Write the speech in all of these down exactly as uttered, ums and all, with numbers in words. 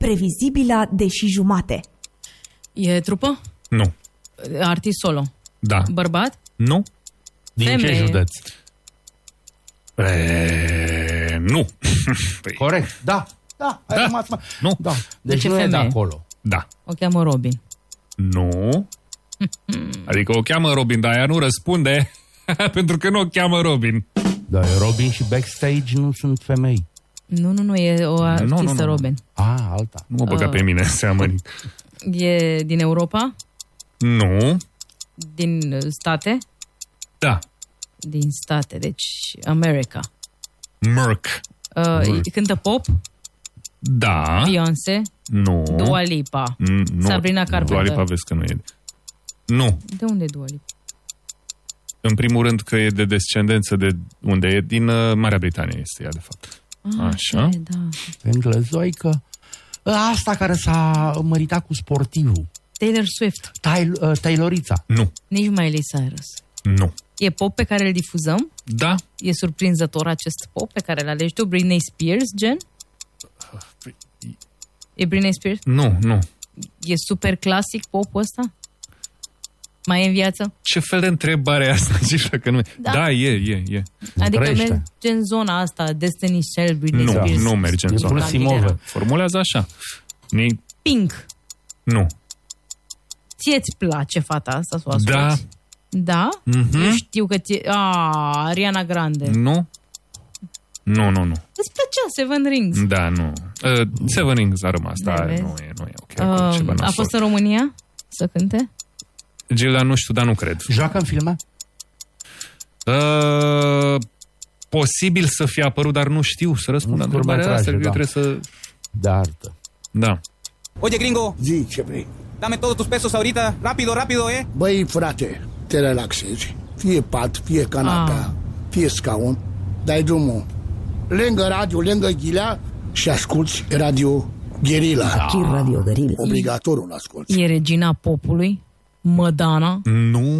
previzibila de și jumate. E trupă? Nu. Artist solo? Da. Bărbat? Nu. Din Femeie. ce județ? E, nu. Păi, Corect, da. Da, ai Da. rămas, mă. Nu. Da. Deci ce nu e de femeie? acolo. Da. O cheamă Robin. Nu. Adică o cheamă Robin, dar ea nu răspunde pentru că nu o cheamă Robin. Da, Robin și Backstage nu sunt femei. Nu, nu, nu, e o artistă nu, nu. Robin. Ah, alta. Nu mă băga Uh. pe mine, seamănă. E din Europa? Nu. Din uh, state? Da. Din state, deci America. Merc. Uh, cântă pop? Da. Beyoncé? Nu. Dua Lipa? Mm, nu. Sabrina Carpenter? Dua Lipa vezi că nu e. Nu. De unde e Dua Lipa? În primul rând că e de descendență de unde e, din uh, Marea Britanie este ea, de fapt. Ah, Așa. e, da. Englezoică. Asta care s-a măritat cu sportivul. Taylor Swift? Tail- uh, Taylorița. Nu. Nici Miley Cyrus. Nu. E pop pe care îl difuzăm? Da. E surprinzător acest pop pe care îl alegi tu? Britney Spears, gen? E Britney Spears? Nu, nu. E super clasic popul ăsta? Mai e în viață? Ce fel de întrebare e asta? Cifră că nu e. Da. Da, e, e, e. Adică Trăiește. merge în zona asta, Destiny's Child, Britney Nu, Spears. nu merge în E zona. plus Simove. Formulează așa. Ni... Pink. Nu. Ție-ți place fata asta să o Da. asculti? Da? Mhm. Eu știu că ție... A, Ariana Grande. Nu. Nu, nu, nu. Îți plăcea Seven Rings? Da, nu. Uh, Seven Rings a rămas, da, Vezi? nu e, nu e ok. acolo Uh, ceva a nasol. fost în România să cânte? Gilda, nu știu, dar nu cred. Joacă în filme? Uh, posibil să fie apărut, dar nu știu să răspund la Un întrebarea asta. scurtmetraje, Eu da. trebuie să... De artă. Da. Oye, gringo, Zi, ce vrei? dame todos tus pesos ahorita. Rápido, rápido, eh. Băi, frate, te relaxezi. Fie pat, fie canapea, Ah. fie scaun. Dai drumul lângă radio, lângă ghilea și asculti Radio Guerilla. Și Radio Guerilla. Obligatoriu asculti. E regina popului? Madonna? Nu.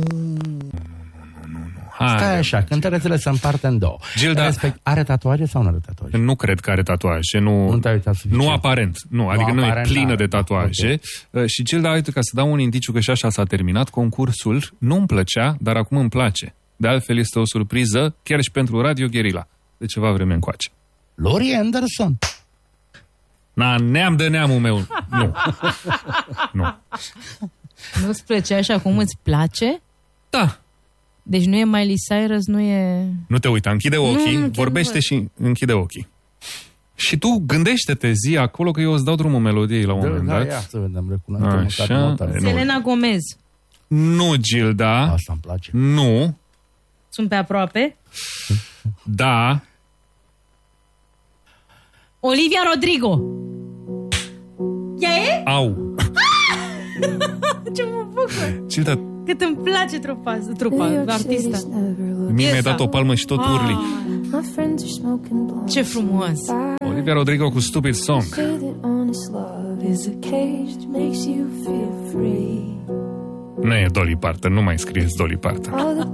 Hai. Stai așa, cântărețele se împarte în două. Gilda- Respect, are tatuaje sau nu are tatuaje? Nu cred că are tatuaje. Nu, Nu te-ai uitat suficient. nu aparent. Nu, adică nu, aparent, e plină da. de tatuaje. Okay. Și Gilda, uite, ca să dau un indiciu că și așa s-a terminat concursul, nu îmi plăcea, dar acum îmi place. De altfel este o surpriză, chiar și pentru Radio Guerilla. De ceva vreme încoace. Laurie Anderson. Na, neam de neamul meu. Nu. Nu. Nu-ți plăcea și acum îți place? Da. Deci nu e Miley Cyrus, nu e... Nu te uita, închide ochii, Nu, nu, chiar vorbește nu și închide ochii. Și tu gândește-te zi acolo că eu îți dau drumul melodiei la un Da, moment da, dat. ia să vedem, recunoaște Așa. măcar nota. Nu. Selena Gomez. Nu, Gilda. Asta îmi place. Nu. Sunt pe aproape. Da. Olivia Rodrigo. Ea e? Au. Ce mă bucur. Gilda, Cât îmi place trupa, trupa artista. mie mi-ai Piesa. dat o palmă și tot urli. Ce frumos. Olivia Rodrigo cu Stupid Song. Nu e Dolly Parton, nu mai scrieți Dolly Parton.